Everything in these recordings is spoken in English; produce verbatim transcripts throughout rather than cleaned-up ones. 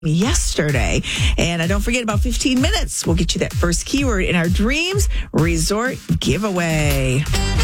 yesterday. And uh, don't forget, about fifteen minutes, we'll get you that first keyword in our Dreams Resort giveaway.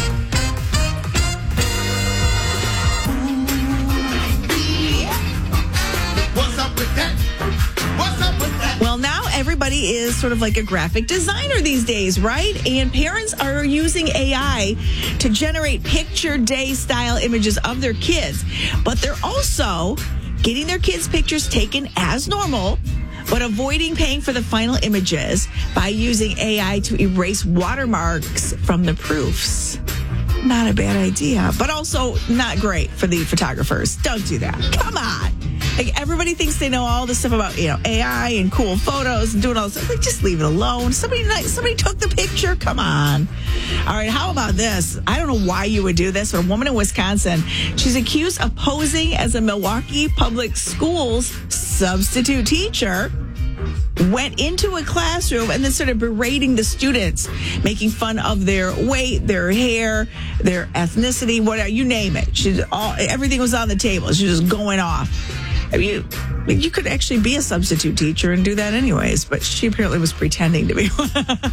What's up with that? What's up with that? Well, now everybody is sort of like a graphic designer these days, right? And parents are using A I to generate picture day style images of their kids. But they're also getting their kids' pictures taken as normal, but avoiding paying for the final images by using A I to erase watermarks from the proofs. Not a bad idea, but also not great for the photographers. Don't do that. Come on. Like, everybody thinks they know all this stuff about, you know, A I and cool photos and doing all this stuff. Like, just leave it alone. Somebody, somebody took the picture. Come on. All right, how about this? I don't know why you would do this, but a woman in Wisconsin, she's accused of posing as a Milwaukee Public Schools substitute teacher, went into a classroom and then started berating the students, making fun of their weight, their hair, their ethnicity, whatever, you name it. She all everything was on the table. She was just going off. I mean, you could actually be a substitute teacher and do that anyways, but she apparently was pretending to be one.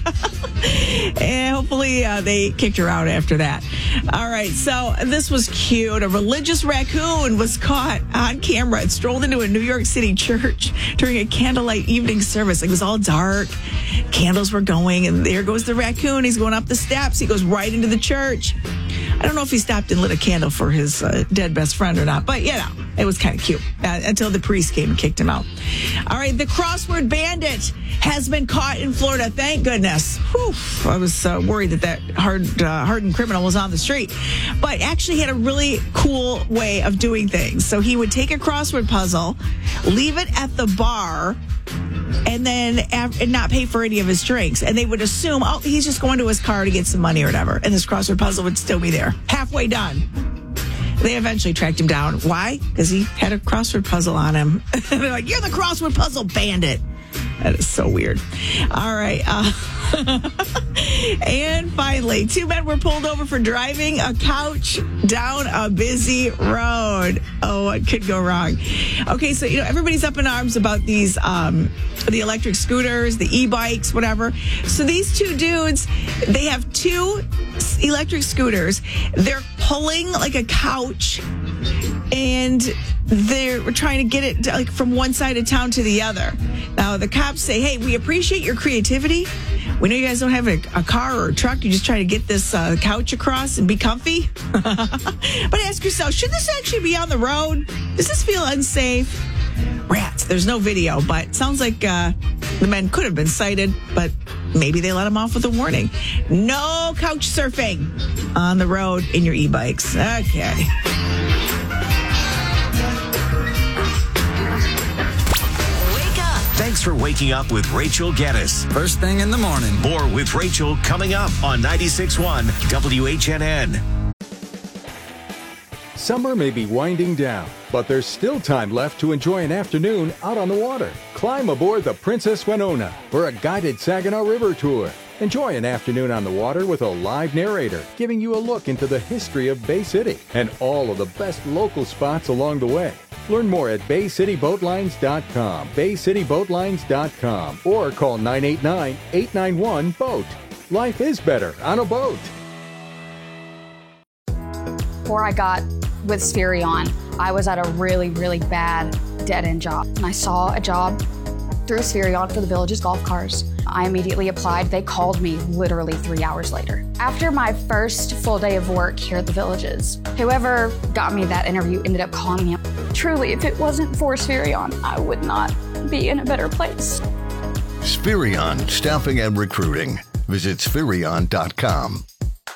And hopefully uh, they kicked her out after that. All right, so this was cute. A religious raccoon was caught on camera. It strolled into a New York City church during a candlelight evening service. It was all dark. Candles were going, and there goes the raccoon. He's going up the steps. He goes right into the church. I don't know if he stopped and lit a candle for his uh, dead best friend or not, but, you know, it was kind of cute uh, until the priest came and kicked him out. All right, the crossword bandit has been caught in Florida. Thank goodness. Whew, I was uh, worried that that hard, uh, hardened criminal was on the street, but actually had a really cool way of doing things. So he would take a crossword puzzle, leave it at the bar, and then and not pay for any of his drinks. And they would assume, oh, he's just going to his car to get some money or whatever. And this crossword puzzle would still be there, halfway done. They eventually tracked him down. Why? Because he had a crossword puzzle on him. They're like, you're the crossword puzzle bandit. That is so weird. All right. Uh, and finally, two men were pulled over for driving a couch down a busy road. Oh, what could go wrong? Okay, so, you know, everybody's up in arms about these, um, the electric scooters, the e-bikes, whatever. So these two dudes, they have two electric scooters. They're pulling like a couch, and they're trying to get it like from one side of town to the other. Now, the cops say, hey, we appreciate your creativity. We know you guys don't have a, a car or a truck. You're just trying to get this uh, couch across and be comfy. But ask yourself, should this actually be on the road? Does this feel unsafe? Rats. There's no video, but it sounds like uh, the men could have been cited, but maybe they let them off with a warning. No couch surfing on the road in your e-bikes. Okay. Thanks for waking up with Rachel Geddes. First thing in the morning. More with Rachel coming up on ninety-six point one W H N N. Summer may be winding down, but there's still time left to enjoy an afternoon out on the water. Climb aboard the Princess Winona for a guided Saginaw River tour. Enjoy an afternoon on the water with a live narrator giving you a look into the history of Bay City and all of the best local spots along the way. Learn more at bay city boat lines dot com, bay city boat lines dot com, or call nine eight nine, eight nine one, BOAT. Life is better on a boat. Before I got with Spherion, I was at a really, really bad dead-end job. And I saw a job through Spherion for the Villages golf cars. I immediately applied. They called me literally three hours later. After my first full day of work here at the Villages, whoever got me that interview ended up calling me. Truly, if it wasn't for Spherion, I would not be in a better place. Spherion Staffing and Recruiting. Visit Spherion dot com.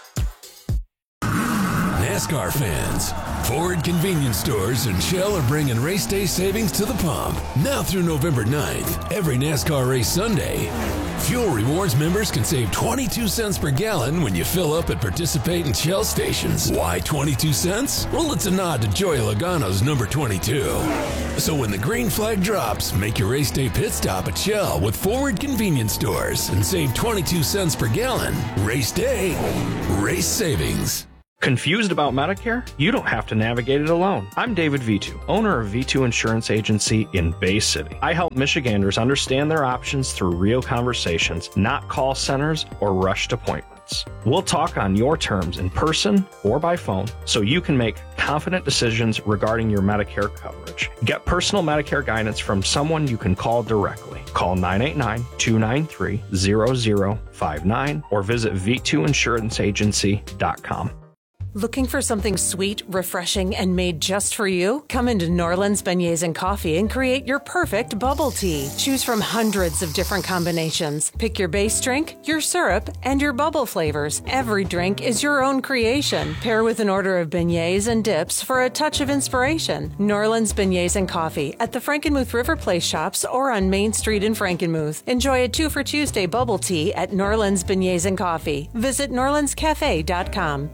NASCAR fans, Ford Convenience Stores and Shell are bringing race day savings to the pump. Now through November ninth, every NASCAR race Sunday, Fuel Rewards members can save twenty-two cents per gallon when you fill up at participating Shell stations. Why twenty-two cents? Well, it's a nod to Joey Logano's number twenty-two. So when the green flag drops, make your race day pit stop at Shell with Forward Convenience Stores and save twenty-two cents per gallon. Race day, race savings. Confused about Medicare? You don't have to navigate it alone. I'm David V two, owner of V two Insurance Agency in Bay City. I help Michiganders understand their options through real conversations, not call centers or rushed appointments. We'll talk on your terms in person or by phone so you can make confident decisions regarding your Medicare coverage. Get personal Medicare guidance from someone you can call directly. Call nine eight nine, two nine three, zero zero five nine or visit v two insurance agency dot com. Looking for something sweet, refreshing, and made just for you? Come into Norland's Beignets and Coffee and create your perfect bubble tea. Choose from hundreds of different combinations. Pick your base drink, your syrup, and your bubble flavors. Every drink is your own creation. Pair with an order of beignets and dips for a touch of inspiration. Norland's Beignets and Coffee at the Frankenmuth River Place shops or on Main Street in Frankenmuth. Enjoy a two for Tuesday bubble tea at Norland's Beignets and Coffee. Visit norlands cafe dot com.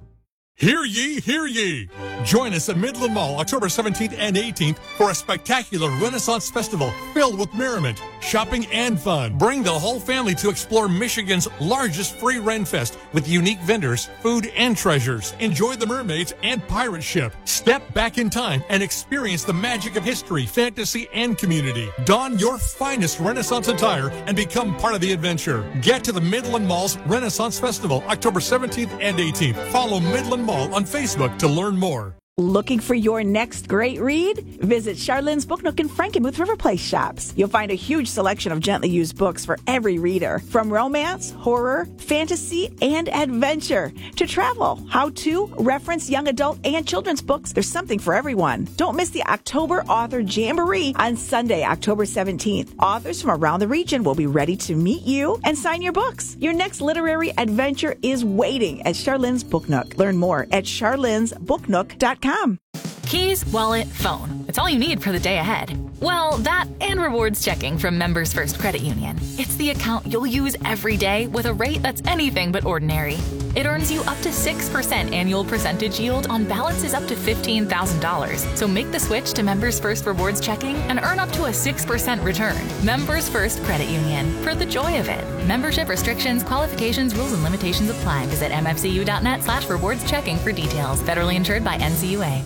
Hear ye, hear ye! Join us at Midland Mall October seventeenth and eighteenth for a spectacular Renaissance Festival filled with merriment, shopping, and fun. Bring the whole family to explore Michigan's largest free Ren Fest with unique vendors, food, and treasures. Enjoy the mermaids and pirate ship. Step back in time and experience the magic of history, fantasy, and community. Don your finest Renaissance attire and become part of the adventure. Get to the Midland Mall's Renaissance Festival October seventeenth and eighteenth. Follow Midland Mall on Facebook to learn more. Looking for your next great read? Visit Charlene's Book Nook in Frankenmuth River Place shops. You'll find a huge selection of gently used books for every reader, from romance, horror, fantasy, and adventure to travel, how-to, reference, young adult, and children's books. There's something for everyone. Don't miss the October Author Jamboree on Sunday, October seventeenth. Authors from around the region will be ready to meet you and sign your books. Your next literary adventure is waiting at Charlene's Book Nook. Learn more at charlene's book nook dot com. Keys, wallet, phone. It's all you need for the day ahead. Well, that and rewards checking from Members First Credit Union. It's the account you'll use every day with a rate that's anything but ordinary. It earns you up to six percent annual percentage yield on balances up to fifteen thousand dollars. So make the switch to Members First Rewards Checking and earn up to a six percent return. Members First Credit Union. For the joy of it. Membership restrictions, qualifications, rules, and limitations apply. Visit m f c u dot net slash rewards checking for details. Federally insured by N C U A.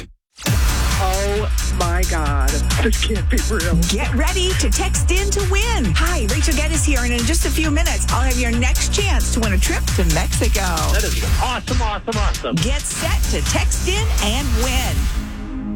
Oh my God, this can't be real. Get ready to text in to win. Hi, Rachel Geddes here, and in just a few minutes, I'll have your next chance to win a trip to Mexico. That is awesome, awesome, awesome. Get set to text in and win.